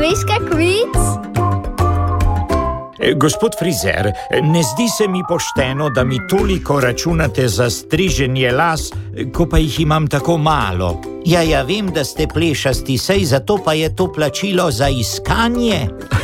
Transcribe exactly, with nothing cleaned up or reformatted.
veš kak vic? Gospod frizer, ne zdi se mi pošteno, da mi toliko računate za striženje las, ko pa jih imam tako malo. Ja, ja, vem, da ste plešasti, sej zato pa je to plačilo za iskanje.